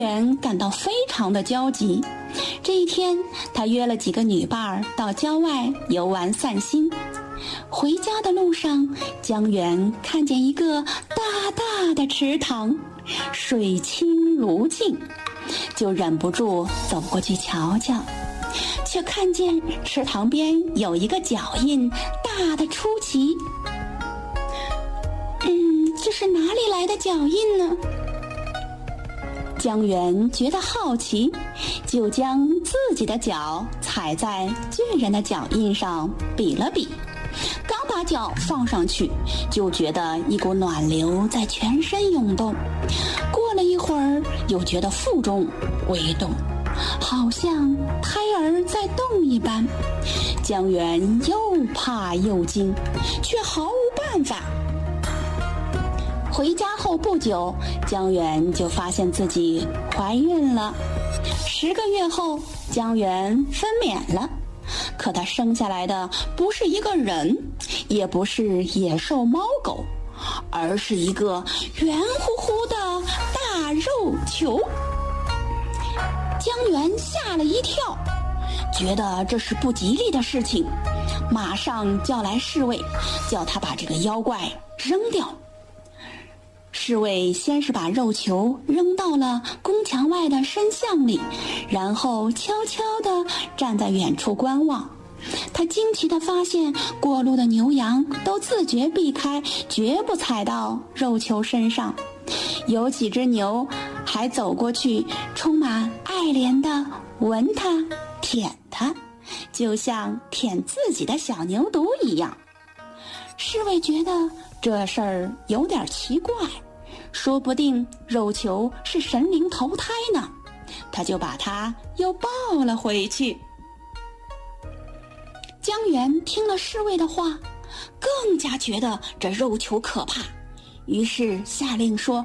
元感到非常的焦急。这一天，他约了几个女伴儿到郊外游玩散心。回家的路上，江源看见一个大大的池塘，水清如镜，就忍不住走过去瞧瞧，却看见池塘边有一个脚印，大的出奇。这是哪里来的脚印呢？江源觉得好奇，就将自己的脚踩在巨人的脚印上比了比，刚把脚放上去，就觉得一股暖流在全身涌动，过了一会儿又觉得腹中微动，好像胎儿在动一般。江源又怕又惊，却毫无办法。回家后不久，江源就发现自己怀孕了。10个月后，江源分娩了。可她生下来的不是一个人，也不是野兽猫狗，而是一个圆乎乎的大肉球。江源吓了一跳，觉得这是不吉利的事情，马上叫来侍卫，叫他把这个妖怪扔掉。侍卫先是把肉球扔到了宫墙外的深巷里，然后悄悄地站在远处观望。他惊奇地发现，过路的牛羊都自觉避开，绝不踩到肉球身上。有几只牛还走过去，充满爱怜地闻它、舔它，就像舔自己的小牛犊一样。侍卫觉得这事儿有点奇怪，说不定肉球是神灵投胎呢，他就把它又抱了回去。江源听了侍卫的话，更加觉得这肉球可怕，于是下令说：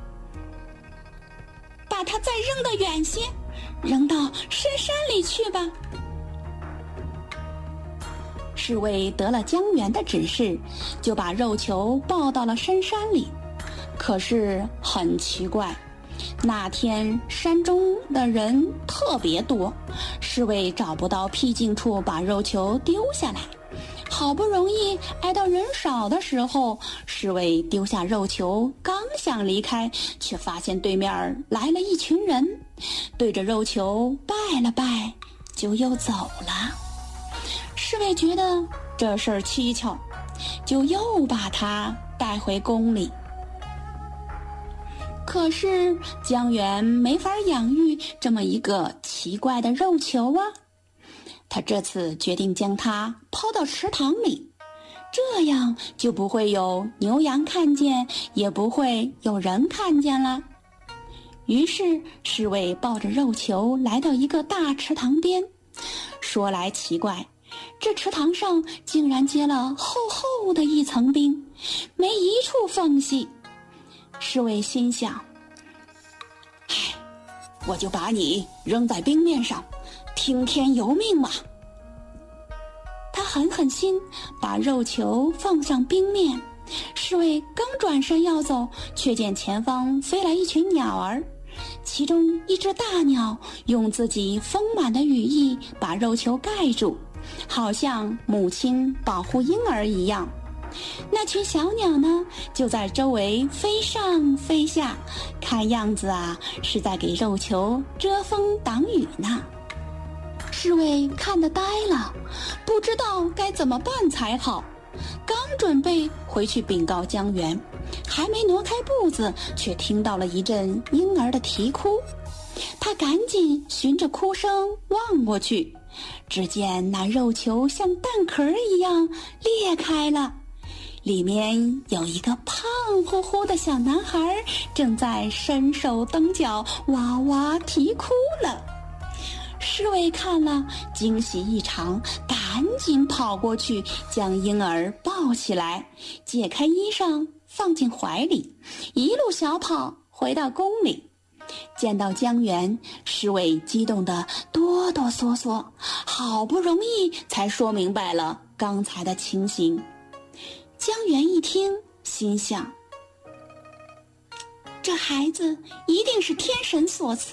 把它再扔得远些，扔到深山里去吧。侍卫得了江源的指示，就把肉球抱到了深山里。可是很奇怪，那天山中的人特别多，侍卫找不到僻静处把肉球丢下来。好不容易挨到人少的时候，侍卫丢下肉球，刚想离开，却发现对面来了一群人，对着肉球拜了拜，就又走了。侍卫觉得这事儿蹊跷，就又把他带回宫里。可是江源没法养育这么一个奇怪的肉球啊，他这次决定将它抛到池塘里，这样就不会有牛羊看见，也不会有人看见了。于是侍卫抱着肉球来到一个大池塘边，说来奇怪，这池塘上竟然结了厚厚的一层冰，没一处缝隙。侍卫心想，我就把你扔在冰面上，听天由命嘛。他狠心把肉球放上冰面，侍卫刚转身要走，却见前方飞来一群鸟儿，其中一只大鸟用自己丰满的羽翼把肉球盖住，好像母亲保护婴儿一样。那群小鸟呢，就在周围飞上飞下，看样子啊，是在给肉球遮风挡雨呢。侍卫看得呆了，不知道该怎么办才好。刚准备回去禀告江源，还没挪开步子，却听到了一阵婴儿的啼哭。他赶紧循着哭声望过去，只见那肉球像蛋壳一样裂开了，里面有一个胖乎乎的小男孩，正在伸手蹬脚，哇哇啼哭了。侍卫看了，惊喜异常，赶紧跑过去，将婴儿抱起来，解开衣裳放进怀里，一路小跑回到宫里。见到江源，侍卫激动得哆哆嗦嗦，好不容易才说明白了刚才的情形。江源一听，心想，这孩子一定是天神所赐，